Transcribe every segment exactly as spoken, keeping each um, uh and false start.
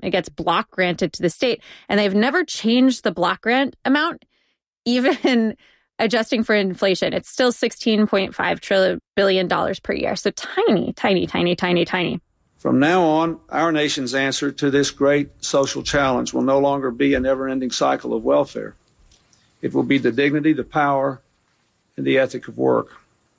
It gets block granted to the state. And they've never changed the block grant amount, even adjusting for inflation. It's still sixteen point five billion dollars per year. So tiny, tiny, tiny, tiny, tiny. From now on, our nation's answer to this great social challenge will no longer be a never-ending cycle of welfare. It will be the dignity, the power, and the ethic of work.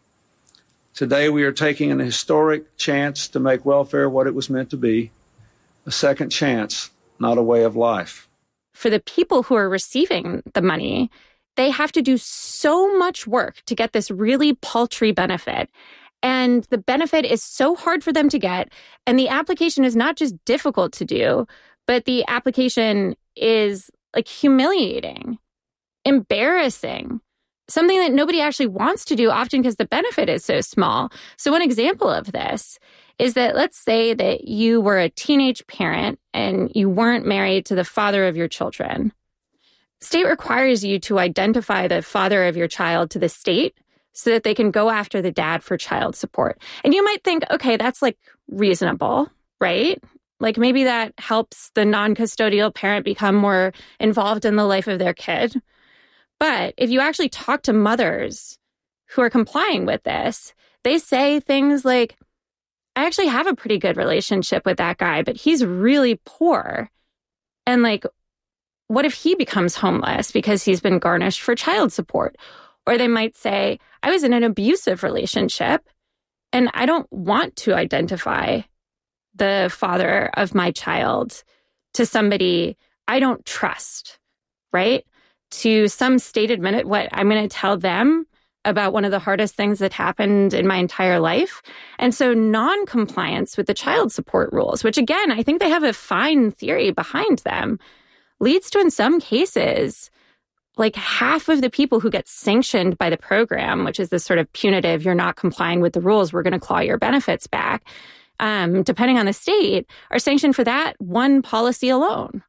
Today, we are taking an historic chance to make welfare what it was meant to be, a second chance, not a way of life. For the people who are receiving the money, they have to do so much work to get this really paltry benefit. And the benefit is so hard for them to get. And the application is not just difficult to do, but the application is like humiliating, embarrassing, something that nobody actually wants to do, often because the benefit is so small. So one example of this is that let's say that you were a teenage parent and you weren't married to the father of your children. State requires you to identify the father of your child to the state so that they can go after the dad for child support. And you might think, okay, that's like reasonable, right? Like maybe that helps the non-custodial parent become more involved in the life of their kid. But if you actually talk to mothers who are complying with this, they say things like, I actually have a pretty good relationship with that guy, but he's really poor. And like, what if he becomes homeless because he's been garnished for child support? Or they might say, I was in an abusive relationship and I don't want to identify the father of my child to somebody I don't trust, right? To some state admin, what I'm going to tell them about one of the hardest things that happened in my entire life. And so non-compliance with the child support rules, which again, I think they have a fine theory behind them, leads to, in some cases, like half of the people who get sanctioned by the program, which is this sort of punitive, you're not complying with the rules, we're going to claw your benefits back, um, depending on the state, are sanctioned for that one policy alone.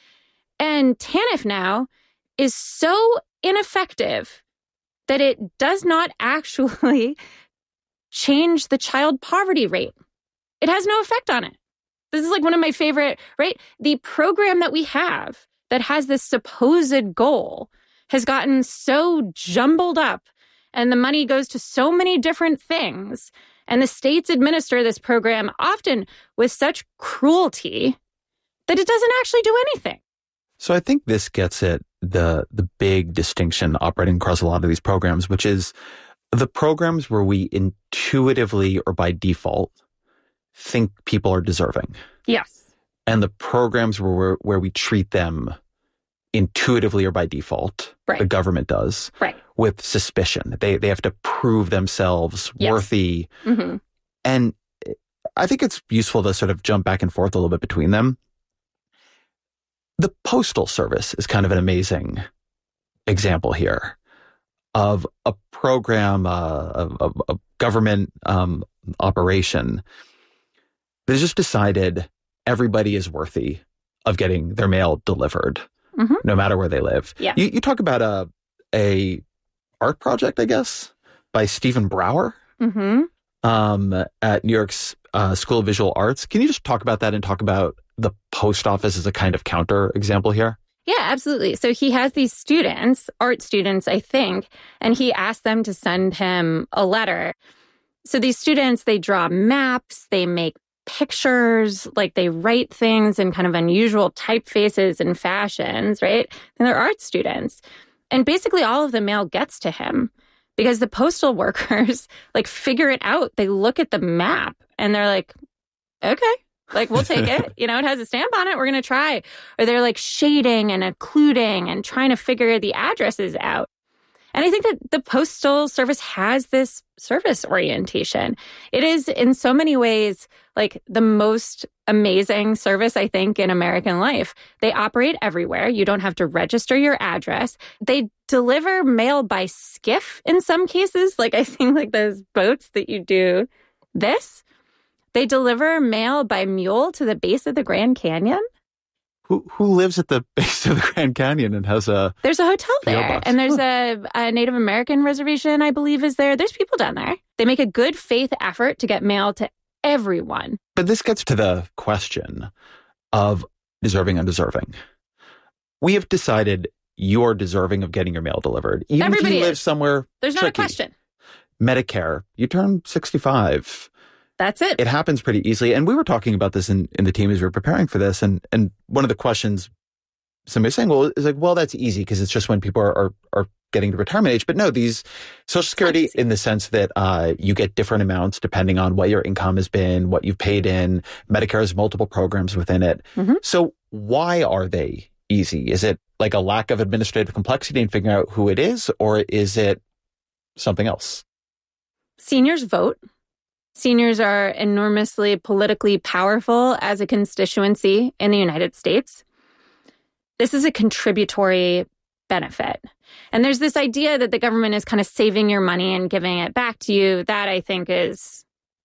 And TANF now is so ineffective that it does not actually change the child poverty rate. It has no effect on it. This is like one of my favorite, right? The program that we have that has this supposed goal has gotten so jumbled up and the money goes to so many different things. And the states administer this program often with such cruelty that it doesn't actually do anything. So I think this gets at the the big distinction operating across a lot of these programs, which is the programs where we intuitively or by default think people are deserving. Yes. And the programs where we're, where we treat them intuitively or by default, right. The government does, right. with suspicion. They they have to prove themselves yes. worthy. Mm-hmm. And I think it's useful to sort of jump back and forth a little bit between them. The Postal Service is kind of an amazing example here of a program, uh, a, a government um, operation that has just decided everybody is worthy of getting their mail delivered, mm-hmm. no matter where they live. Yeah. You, you talk about a a art project, I guess, by Stephen Brower mm-hmm. um, at New York's uh, School of Visual Arts. Can you just talk about that and talk about the post office as a kind of counter example here? Yeah, absolutely. So he has these students, art students, I think, and he asked them to send him a letter. So these students, they draw maps, they make pictures, like they write things in kind of unusual typefaces and fashions, right? And they're art students. And basically all of the mail gets to him because the postal workers like figure it out. They look at the map and they're like, okay. Like, we'll take it. You know, it has a stamp on it. We're going to try. Or they're like shading and occluding and trying to figure the addresses out. And I think that the Postal Service has this service orientation. It is in so many ways like the most amazing service, I think, in American life. They operate everywhere. You don't have to register your address. They deliver mail by skiff in some cases. Like I think like those boats that you do this. They deliver mail by mule to the base of the Grand Canyon. Who who lives at the base of the Grand Canyon and has a There's a hotel P O there. box. And there's a, a Native American reservation, I believe, is there. There's people down there. They make a good faith effort to get mail to everyone. But this gets to the question of, deserving, undeserving. We have decided you're deserving of getting your mail delivered. Even Everybody if you live is. somewhere There's not tricky. a question. Medicare, you turn sixty-five. That's it. It happens pretty easily. And we were talking about this in, in the team as we were preparing for this. And and one of the questions somebody was saying, well, is like, well, that's easy because it's just when people are, are, are getting to retirement age. But no, these Social Security in the sense that uh, you get different amounts depending on what your income has been, what you've paid in. Medicare has multiple programs within it. Mm-hmm. So why are they easy? Is it like a lack of administrative complexity in figuring out who it is, or is it something else? Seniors vote. Seniors are enormously politically powerful as a constituency in the United States. This is a contributory benefit. And there's this idea that the government is kind of saving your money and giving it back to you. That, I think, is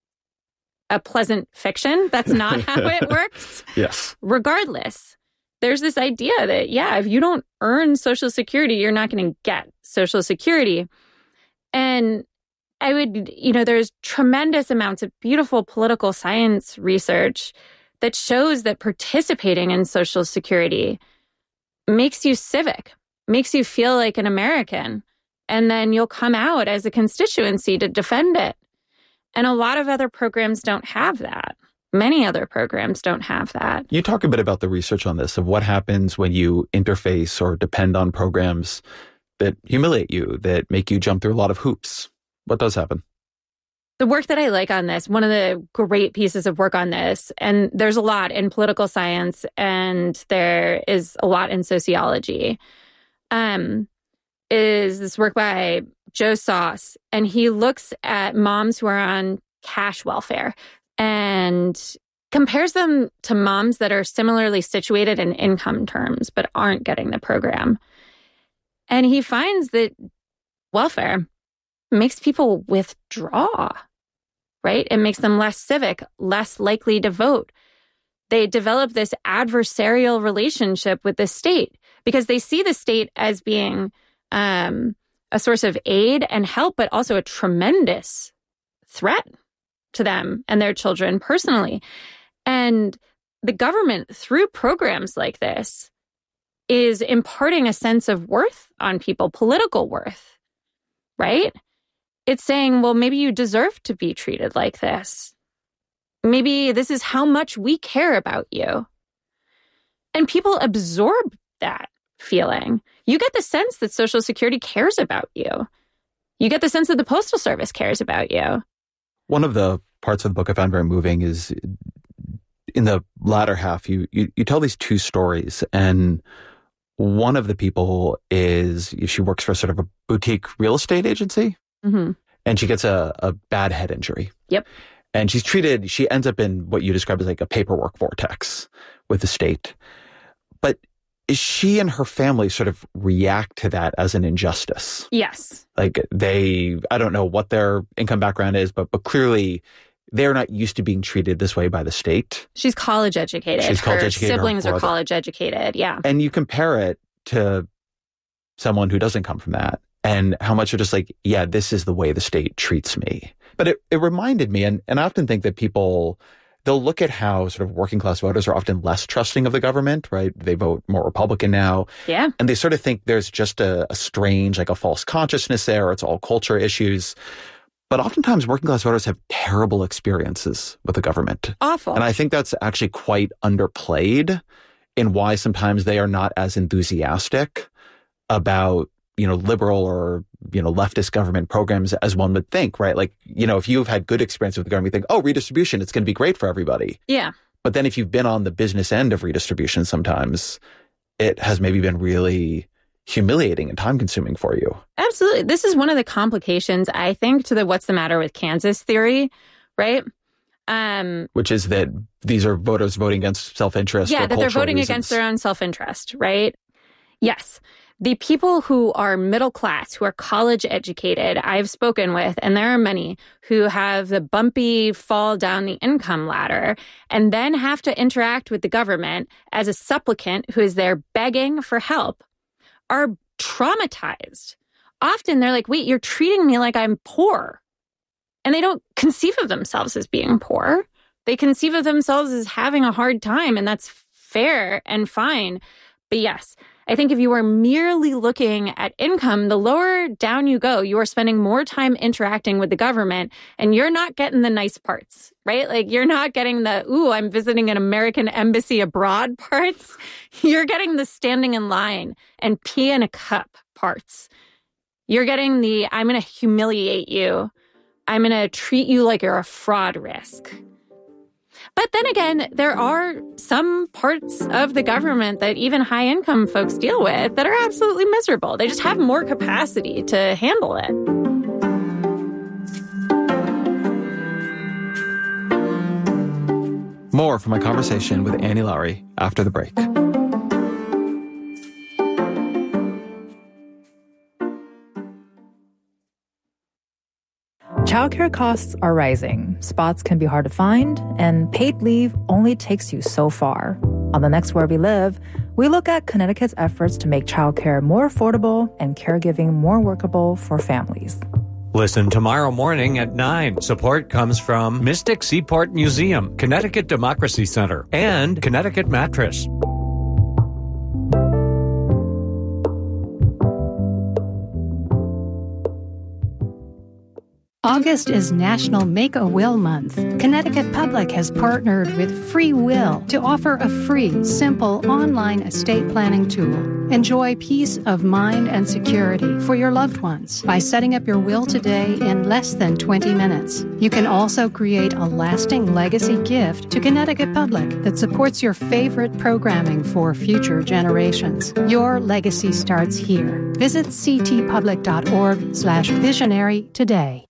a pleasant fiction. That's not how it works. Yes. Regardless, there's this idea that, yeah, if you don't earn Social Security, you're not going to get Social Security. And I would, you know, there's tremendous amounts of beautiful political science research that shows that participating in Social Security makes you civic, makes you feel like an American, and then you'll come out as a constituency to defend it. And a lot of other programs don't have that. Many other programs don't have that. You talk a bit about the research on this, of what happens when you interface or depend on programs that humiliate you, that make you jump through a lot of hoops. What does happen? The work that I like on this, one of the great pieces of work on this, and there's a lot in political science and there is a lot in sociology, um, is this work by Joe Soss. And he looks at moms who are on cash welfare and compares them to moms that are similarly situated in income terms but aren't getting the program. And he finds that welfare makes people withdraw. Right? It makes them less civic, less likely to vote. They develop this adversarial relationship with the state because they see the state as being um, a source of aid and help, but also a tremendous threat to them and their children personally. And the government, through programs like this, is imparting a sense of worth on people, political worth, right? It's saying, well, maybe you deserve to be treated like this. Maybe this is how much we care about you. And people absorb that feeling. You get the sense that Social Security cares about you. You get the sense that the Postal Service cares about you. One of the parts of the book I found very moving is in the latter half, you, you, you tell these two stories. And one of the people is, she works for sort of a boutique real estate agency. Mm-hmm. And she gets a, a bad head injury. Yep. And she's treated, she ends up in what you describe as like a paperwork vortex with the state. But she and her family sort of react to that as an injustice. Yes. Like they, I don't know what their income background is, but but clearly they're not used to being treated this way by the state. She's college educated. She's college her educated. Siblings her are college educated. Yeah. And you compare it to someone who doesn't come from that. And how much you're just like, yeah, this is the way the state treats me. But it, it reminded me, and, and I often think that people, they'll look at how sort of working class voters are often less trusting of the government, right? They vote more Republican now. Yeah. And they sort of think there's just a, a strange, like a false consciousness there, or it's all culture issues. But oftentimes working class voters have terrible experiences with the government. Awful. And I think that's actually quite underplayed in why sometimes they are not as enthusiastic about, you know, liberal or, you know, leftist government programs as one would think, right? Like, you know, if you've had good experience with the government, you think, oh, redistribution, it's going to be great for everybody. Yeah. But then if you've been on the business end of redistribution, sometimes it has maybe been really humiliating and time consuming for you. Absolutely. This is one of the complications, I think, to the what's the matter with Kansas theory, right? Um, Which is that these are voters voting against self-interest. Yeah, or that they're voting reasons. against their own self-interest, right? Yes. The people who are middle class, who are college educated, I've spoken with, and there are many who have the bumpy fall down the income ladder and then have to interact with the government as a supplicant who is there begging for help, are traumatized. Often they're like, wait, you're treating me like I'm poor. And they don't conceive of themselves as being poor. They conceive of themselves as having a hard time, and that's fair and fine. But yes, I think if you are merely looking at income, the lower down you go, you are spending more time interacting with the government and you're not getting the nice parts, right? Like you're not getting the, ooh, I'm visiting an American embassy abroad parts. You're getting the standing in line and pee in a cup parts. You're getting the, I'm going to humiliate you. I'm going to treat you like you're a fraud risk. But then again, there are some parts of the government that even high-income folks deal with that are absolutely miserable. They just have more capacity to handle it. More from my conversation with Annie Lowrey after the break. Childcare costs are rising, spots can be hard to find, and paid leave only takes you so far. On the next Where We Live, we look at Connecticut's efforts to make childcare more affordable and caregiving more workable for families. Listen tomorrow morning at nine. Support comes from Mystic Seaport Museum, Connecticut Democracy Center, and Connecticut Mattress. August is National Make-A-Will Month. Connecticut Public has partnered with Free Will to offer a free, simple online estate planning tool. Enjoy peace of mind and security for your loved ones by setting up your will today in less than twenty minutes. You can also create a lasting legacy gift to Connecticut Public that supports your favorite programming for future generations. Your legacy starts here. Visit ctpublic.org slash visionary today.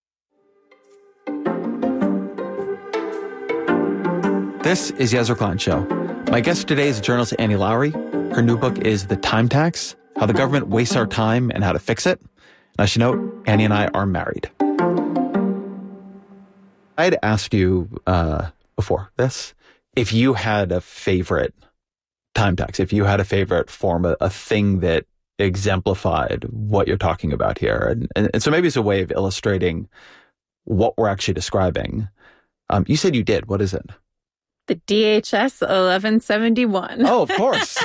This is Yezra Klein Show. My guest today is journalist Annie Lowrey. Her new book is The Time Tax, How the Government Wastes Our Time and How to Fix It. And I should note, Annie and I are married. I had asked you uh, before this, if you had a favorite time tax, if you had a favorite form, a, a thing that exemplified what you're talking about here. And, and, and so maybe it's a way of illustrating what we're actually describing. Um, you said you did. What is it? The D H S eleven seventy-one. Oh, of course.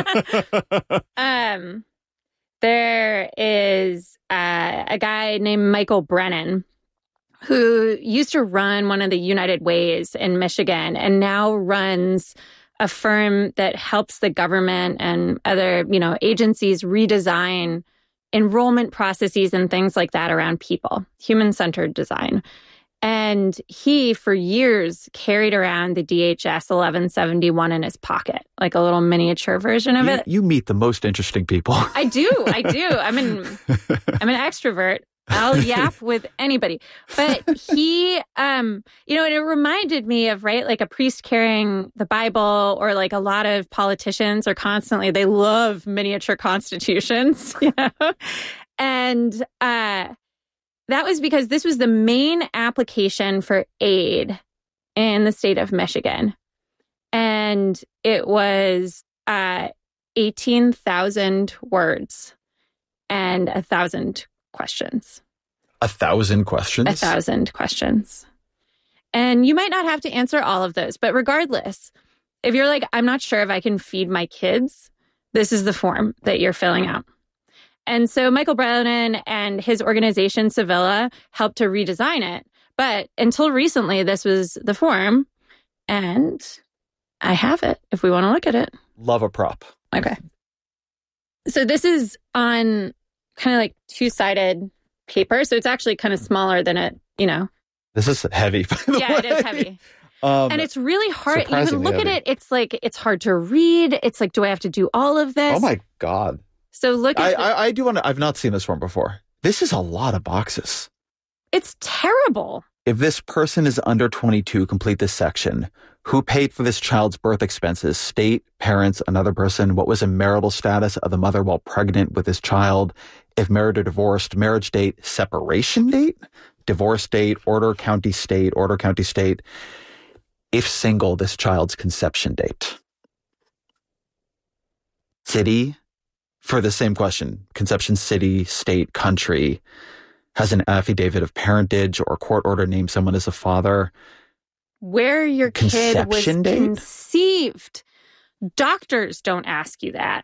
um, there is uh, a guy named Michael Brennan who used to run one of the United Ways in Michigan and now runs a firm that helps the government and other, you know, agencies redesign enrollment processes and things like that around people, human-centered design. And he, for years, carried around the D H S eleven seventy-one in his pocket, like a little miniature version of you, it. You meet the most interesting people. I do. I do. I'm an, I'm an extrovert. I'll yap with anybody. But he, um, you know, and it reminded me of, right, like a priest carrying the Bible, or like a lot of politicians are constantly, they love miniature constitutions, you know? And, uh, that was because this was the main application for aid in the state of Michigan. And it was uh, eighteen thousand words and a thousand questions. A thousand questions? A thousand questions. And you might not have to answer all of those, but regardless, if you're like, I'm not sure if I can feed my kids, this is the form that you're filling out. And so Michael Brennan and his organization, Sevilla, helped to redesign it. But until recently, this was the form. And I have it if we want to look at it. Love a prop. Okay. So this is on kind of like two-sided paper. So it's actually kind of smaller than it, you know. This is heavy, by the yeah, way. it is heavy. Um, and it's really hard. You can look heavy. at it. It's like, it's hard to read. It's like, do I have to do all of this? Oh, my God. So look at I, the, I, I do want to, I've not seen this one before. This is a lot of boxes. It's terrible. If this person is under twenty-two, complete this section. Who paid for this child's birth expenses? State, parents, another person. What was the marital status of the mother while pregnant with this child? If married or divorced, marriage date, separation date, divorce date, order, county, state, order, county, state. If single, this child's conception date. City, for the same question, conception, city, state, country, has an affidavit of parentage or court order named someone as a father. Where your kid was Conception date? conceived. Doctors don't ask you that.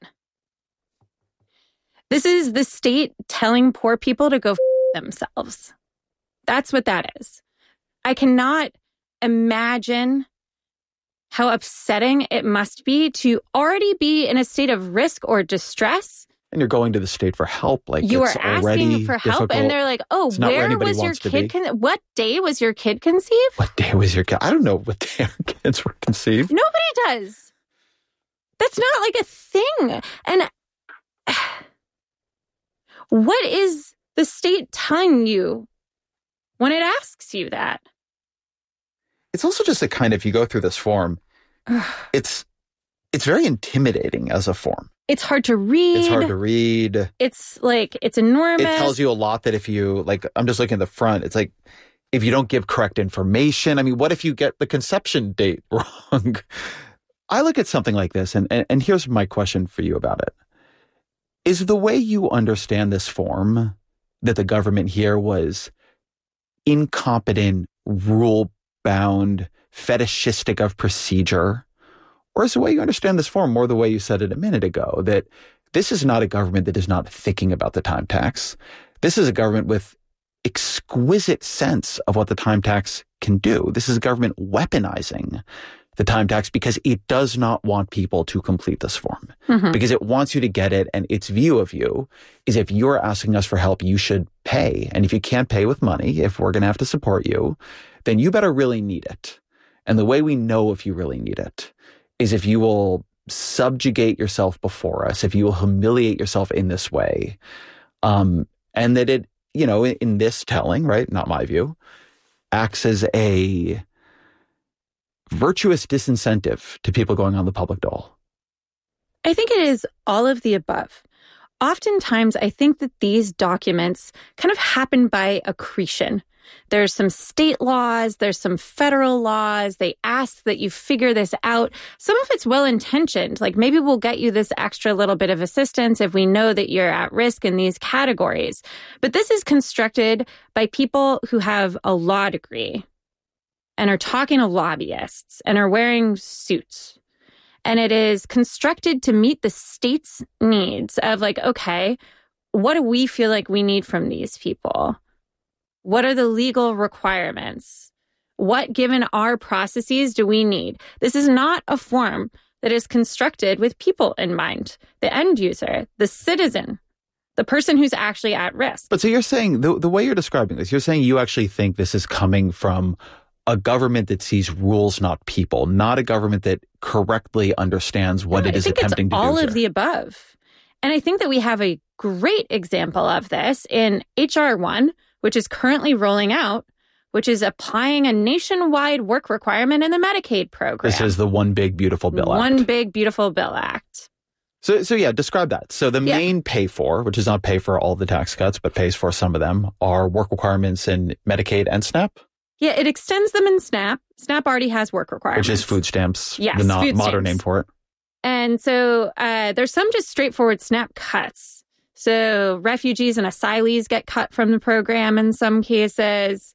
This is the state telling poor people to go f- themselves. That's what that is. I cannot imagine how upsetting it must be to already be in a state of risk or distress. And you're going to the state for help. Like you are it's asking for help, difficult. and they're like, "Oh, where, where was your kid? Con- what day was your kid conceived? What day was your kid? I don't know what day our kids were conceived. Nobody does. That's not like a thing. And what is the state telling you when it asks you that? It's also just a kind of, you go through this form, it's it's very intimidating as a form. It's hard to read. It's hard to read. It's like, it's enormous. It tells you a lot that if you, like, I'm just looking at the front, it's like, if you don't give correct information, I mean, what if you get the conception date wrong? I look at something like this, and, and, and here's my question for you about it. Is the way you understand this form that the government here was incompetent, rule-bound, fetishistic of procedure? Or is the way you understand this form more the way you said it a minute ago, that this is not a government that is not thinking about the time tax. This is a government with exquisite sense of what the time tax can do. This is a government weaponizing the time tax because it does not want people to complete this form, mm-hmm. because it wants you to get it. And its view of you is, if you're asking us for help, you should pay. And if you can't pay with money, if we're going to have to support you, then you better really need it. And the way we know if you really need it is if you will subjugate yourself before us, if you will humiliate yourself in this way. Um, and that it, you know, in, in this telling, right, not my view, acts as a virtuous disincentive to people going on the public dole. I think it is all of the above. Oftentimes, I think that these documents kind of happen by accretion. There's some state laws, there's some federal laws. They ask that you figure this out. Some of it's well-intentioned, like maybe we'll get you this extra little bit of assistance if we know that you're at risk in these categories. But this is constructed by people who have a law degree and are talking to lobbyists and are wearing suits. And it is constructed to meet the state's needs of like, okay, what do we feel like we need from these people? What are the legal requirements? What, given our processes, do we need? This is not a form that is constructed with people in mind, the end user, the citizen, the person who's actually at risk. But so you're saying, the, the way you're describing this, you're saying you actually think this is coming from a government that sees rules, not people, not a government that correctly understands what no, it is attempting to do. I think it's all here. of the above. And I think that we have a great example of this in H R one, which is currently rolling out, which is applying a nationwide work requirement in the Medicaid program. This is the One Big Beautiful Bill Act. One Big Beautiful Bill Act. So, so yeah, describe that. So the yeah. main pay for, which is not pay for all the tax cuts, but pays for some of them, are work requirements in Medicaid and SNAP? Yeah, it extends them in SNAP. SNAP already has work requirements. Which is food stamps, yes, the not food modern stamps. name for it. And so uh, there's some just straightforward SNAP cuts. So refugees and asylees get cut from the program in some cases.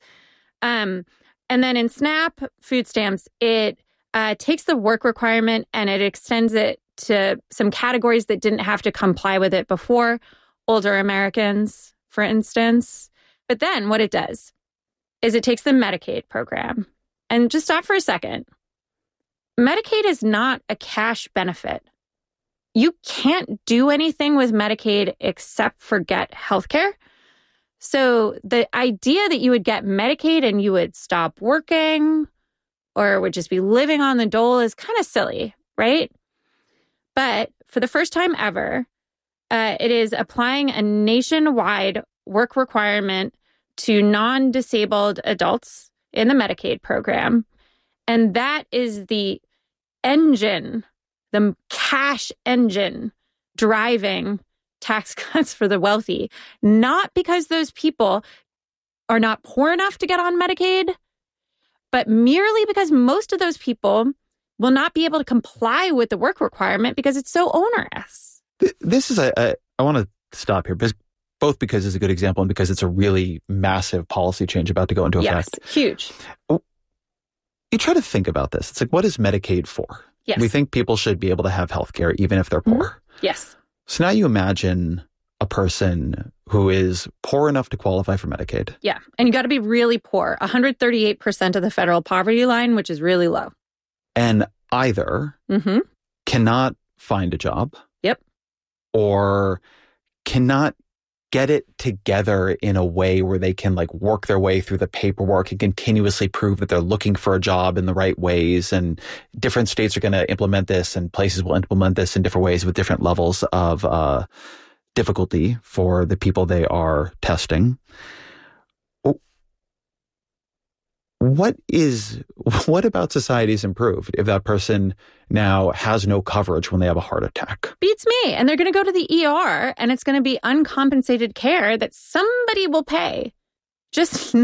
Um, and then in SNAP, food stamps, it uh, takes the work requirement and it extends it to some categories that didn't have to comply with it before. Older Americans, for instance. But then what it does is it takes the Medicaid program. And just stop for a second. Medicaid is not a cash benefit. You can't do anything with Medicaid except for get healthcare. So the idea that you would get Medicaid and you would stop working or would just be living on the dole is kind of silly, right? But for the first time ever, uh, it is applying a nationwide work requirement to non-disabled adults in the Medicaid program. And that is the engine, the cash engine driving tax cuts for the wealthy, not because those people are not poor enough to get on Medicaid, but merely because most of those people will not be able to comply with the work requirement because it's so onerous. This is a, a I want to stop here, because both because it's a good example and because it's a really massive policy change about to go into effect. Yes, huge. You try to think about this. It's like, what is Medicaid for? Yes. We think people should be able to have health care even if they're poor. Mm-hmm. Yes. So now you imagine a person who is poor enough to qualify for Medicaid. Yeah. And you got to be really poor, one hundred thirty-eight percent of the federal poverty line, which is really low. And either mm-hmm. cannot find a job. Yep. Or cannot get it together in a way where they can like work their way through the paperwork and continuously prove that they're looking for a job in the right ways. And different states are going to implement this and places will implement this in different ways with different levels of uh, difficulty for the people they are testing. What is, what about society's improved if that person now has no coverage when they have a heart attack? Beats me. And they're going to go to the E R and it's going to be uncompensated care that somebody will pay, just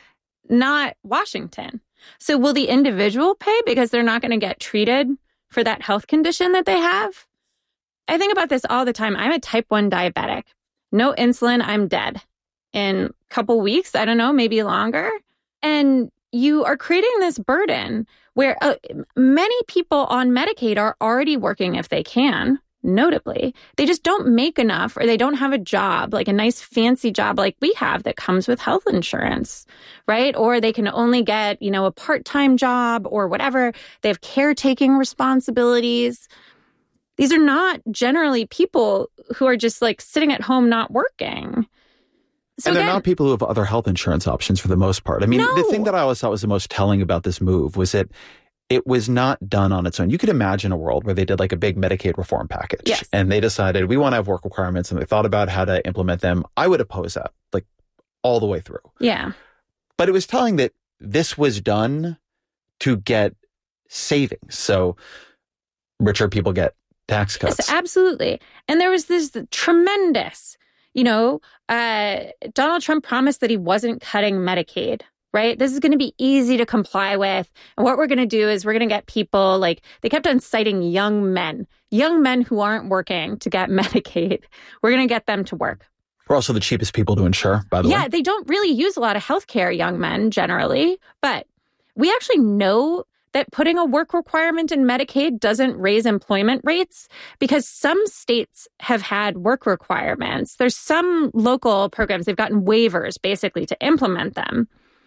not Washington. So will the individual pay because they're not going to get treated for that health condition that they have? I think about this all the time. I'm a type one diabetic. No insulin, I'm dead. In a couple weeks, I don't know, maybe longer. And you are creating this burden where uh, many people on Medicaid are already working if they can, notably. They just don't make enough or they don't have a job, like a nice fancy job like we have that comes with health insurance, right? Or they can only get, you know, a part-time job or whatever. They have caretaking responsibilities. These are not generally people who are just like sitting at home not working. So and they're again, not people who have other health insurance options for the most part. I mean, no. the thing that I always thought was the most telling about this move was that it was not done on its own. You could imagine a world where they did like a big Medicaid reform package. Yes. And they decided we want to have work requirements and they thought about how to implement them. I would oppose that, like all the way through. Yeah. But it was telling that this was done to get savings. So richer people get tax cuts. Yes, absolutely. And there was this tremendous, you know, uh, Donald Trump promised that he wasn't cutting Medicaid, right? This is going to be easy to comply with. And what we're going to do is we're going to get people like, they kept on citing young men, young men who aren't working to get Medicaid. We're going to get them to work. We're also the cheapest people to insure, by the yeah, way. Yeah, they don't really use a lot of healthcare, young men, generally. But we actually know that putting a work requirement in Medicaid doesn't raise employment rates because some states have had work requirements. There's some local programs, they've gotten waivers basically to implement them.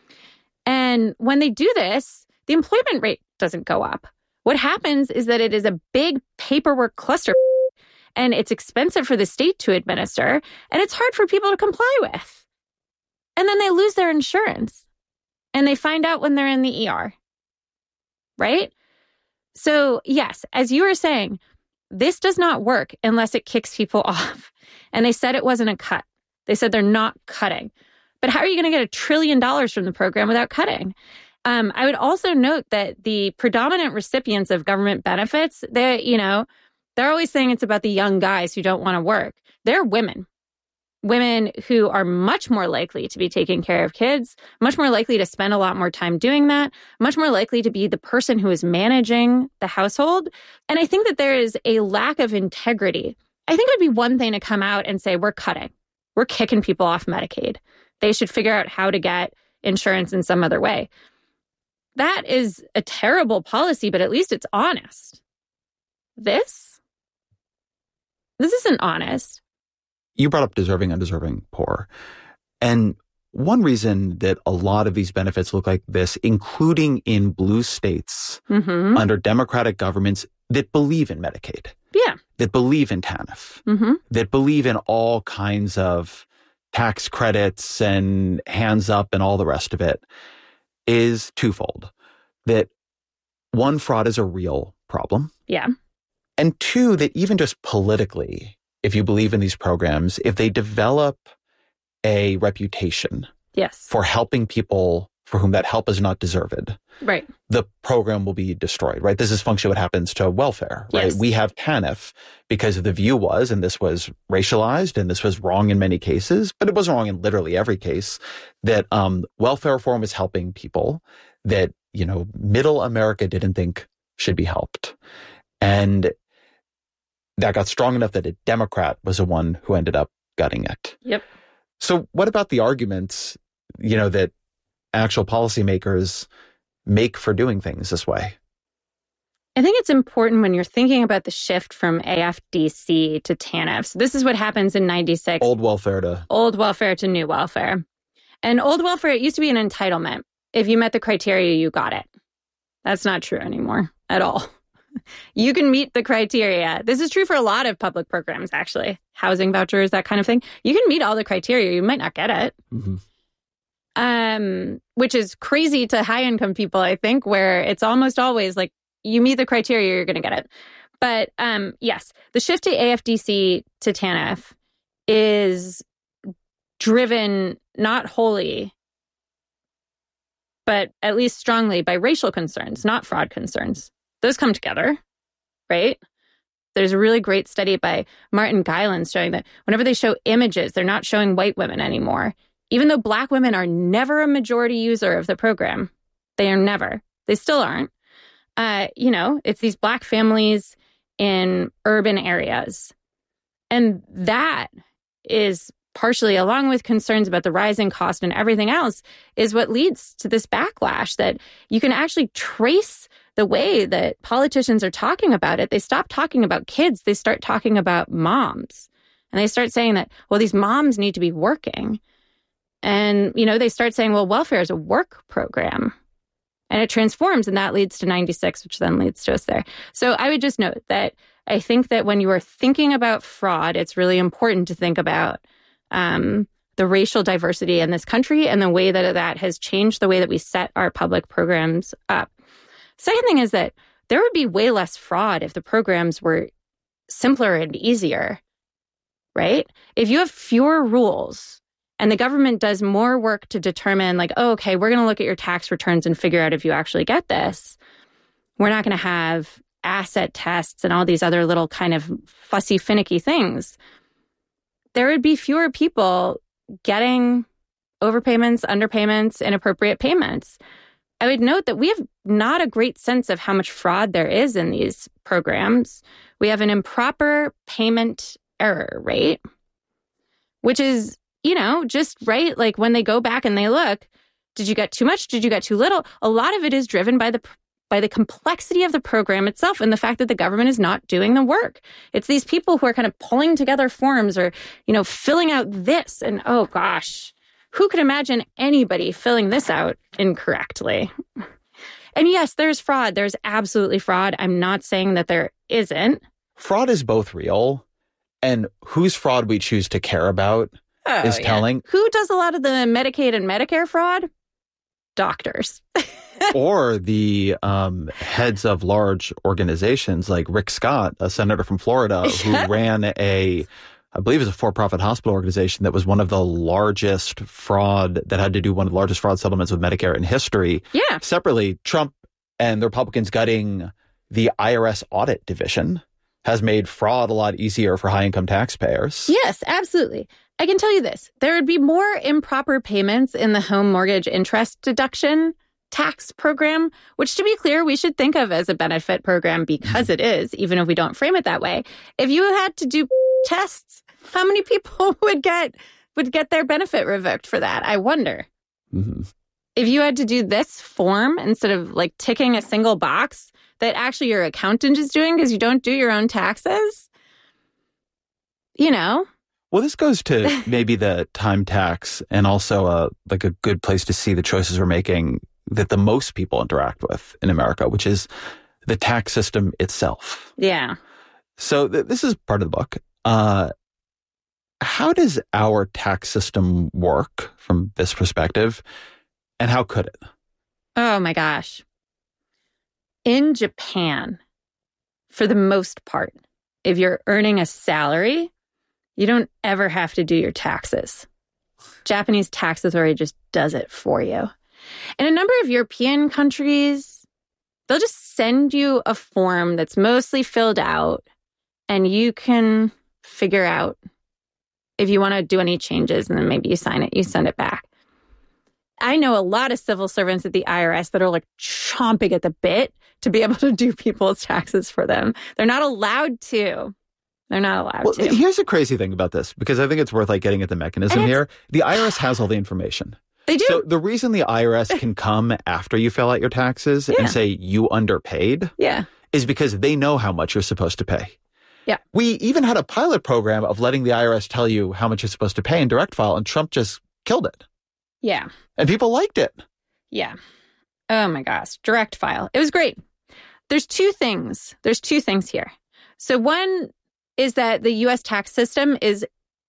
And when they do this, the employment rate doesn't go up. What happens is that it is a big paperwork cluster and it's expensive for the state to administer and it's hard for people to comply with. And then they lose their insurance and they find out when they're in the E R. Right? So yes, as you were saying, this does not work unless it kicks people off. And they said it wasn't a cut. They said they're not cutting. But how are you going to get a trillion dollars from the program without cutting? Um, I would also note that the predominant recipients of government benefits, they, you know, they're always saying it's about the young guys who don't want to work. They're women. Women who are much more likely to be taking care of kids, much more likely to spend a lot more time doing that, much more likely to be the person who is managing the household. And I think that there is a lack of integrity. I think it would be one thing to come out and say, we're cutting, we're kicking people off Medicaid. They should figure out how to get insurance in some other way. That is a terrible policy, but at least it's honest. This? This isn't honest. You brought up deserving, undeserving, poor. And one reason that a lot of these benefits look like this, including in blue states mm-hmm. under Democratic governments that believe in Medicaid, yeah, that believe in TANF, mm-hmm. that believe in all kinds of tax credits and hands up and all the rest of it, is twofold. That one, fraud is a real problem. Yeah. And two, that even just politically, if you believe in these programs, if they develop a reputation yes. for helping people for whom that help is not deserved, right, the program will be destroyed, right? This is functionally what happens to welfare, right? Yes. We have TANF because the view was, and this was racialized and this was wrong in many cases, but it wasn't wrong in literally every case, that um, welfare reform is helping people that, you know, middle America didn't think should be helped. And that got strong enough that a Democrat was the one who ended up gutting it. Yep. So what about the arguments, you know, that actual policymakers make for doing things this way? I think it's important when you're thinking about the shift from A F D C to TANF. So this is what happens in ninety-six. Old welfare to... Old welfare to new welfare. And old welfare, it used to be an entitlement. If you met the criteria, you got it. That's not true anymore at all. You can meet the criteria. This is true for a lot of public programs, actually. Housing vouchers, that kind of thing. You can meet all the criteria. You might not get it. Mm-hmm. Um, which is crazy to high-income people, I think, where it's almost always like, you meet the criteria, you're going to get it. But um, yes, the shift to A F D C to TANF is driven not wholly, but at least strongly by racial concerns, not fraud concerns. Those come together, right? There's a really great study by Martin Guyland showing that whenever they show images, they're not showing white women anymore. Even though Black women are never a majority user of the program, they are never. They still aren't. Uh, you know, it's these Black families in urban areas. And that is partially, along with concerns about the rising cost and everything else, is what leads to this backlash that you can actually trace the way that politicians are talking about it. They stop talking about kids. They start talking about moms. And they start saying that, well, these moms need to be working. And, you know, they start saying, well, welfare is a work program. And it transforms, and that leads to ninety-six, which then leads to us there. So I would just note that I think that when you are thinking about fraud, it's really important to think about um, the racial diversity in this country and the way that that has changed the way that we set our public programs up. Second thing is that there would be way less fraud if the programs were simpler and easier, right? If you have fewer rules and the government does more work to determine, like, oh, okay, we're going to look at your tax returns and figure out if you actually get this. We're not going to have asset tests and all these other little kind of fussy, finicky things. There would be fewer people getting overpayments, underpayments, inappropriate payments. I would note that we have not a great sense of how much fraud there is in these programs. We have an improper payment error rate, which is, you know, just right. Like when they go back and they look, did you get too much? Did you get too little? A lot of it is driven by the by the complexity of the program itself and the fact that the government is not doing the work. It's these people who are kind of pulling together forms or, you know, filling out this. And oh, gosh, who could imagine anybody filling this out incorrectly? And yes, there's fraud. There's absolutely fraud. I'm not saying that there isn't. Fraud is both real, and whose fraud we choose to care about oh, is yeah. telling. Who does a lot of the Medicaid and Medicare fraud? Doctors. Or the um, heads of large organizations like Rick Scott, a senator from Florida, who ran a, I believe it was a for-profit hospital organization that was one of the largest fraud, that had to do one of the largest fraud settlements with Medicare in history. Yeah. Separately, Trump and the Republicans gutting the I R S audit division has made fraud a lot easier for high-income taxpayers. Yes, absolutely. I can tell you this. There would be more improper payments in the home mortgage interest deduction tax program, which, to be clear, we should think of as a benefit program because it is, even if we don't frame it that way. If you had to do tests, how many people would get would get their benefit revoked for that? I wonder. Mm-hmm. If you had to do this form instead of like ticking a single box that actually your accountant is doing because you don't do your own taxes, you know. Well, this goes to maybe the time tax and also uh, like a good place to see the choices we're making that the most people interact with in America, which is the tax system itself. Yeah. So th- this is part of the book. Uh, how does our tax system work from this perspective, and how could it? Oh, my gosh. In Japan, for the most part, if you're earning a salary, you don't ever have to do your taxes. Japanese tax authority just does it for you. In a number of European countries, they'll just send you a form that's mostly filled out, and you can figure out if you want to do any changes, and then maybe you sign it, you send it back. I know a lot of civil servants at the I R S that are like chomping at the bit to be able to do people's taxes for them. They're not allowed to. They're not allowed well, to. Here's the crazy thing about this, because I think it's worth like getting at the mechanism here. The I R S has all the information. They do. So the reason the I R S can come after you fill out your taxes yeah. and say you underpaid yeah. is because they know how much you're supposed to pay. Yeah. We even had a pilot program of letting the I R S tell you how much you're supposed to pay in direct file, and Trump just killed it. Yeah. And people liked it. Yeah. Oh my gosh. Direct file. It was great. There's two things. There's two things here. So one is that the U S tax system is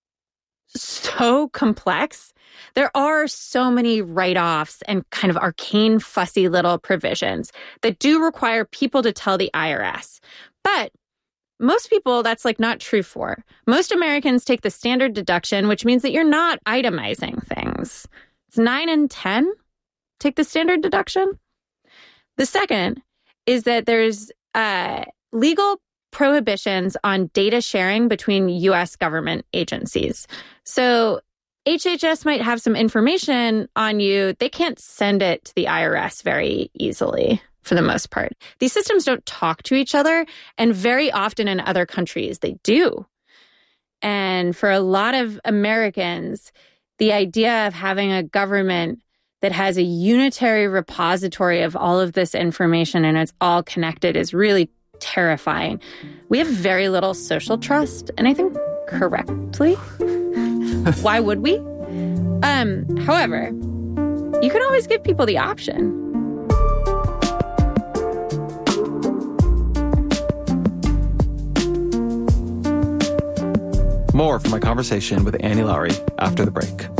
so complex. There are so many write-offs and kind of arcane, fussy little provisions that do require people to tell the I R S. But most people, that's like not true for. Most Americans take the standard deduction, which means that you're not itemizing things. It's nine and ten. Take the standard deduction. The second is that there's uh, legal prohibitions on data sharing between U S government agencies. So H H S might have some information on you. They can't send it to the I R S very easily for the most part. These systems don't talk to each other, and very often in other countries they do. And for a lot of Americans, the idea of having a government that has a unitary repository of all of this information and it's all connected is really terrifying. We have very little social trust, and I think correctly. Why would we? Um, however, you can always give people the option. More from my conversation with Annie Lowrey after the break.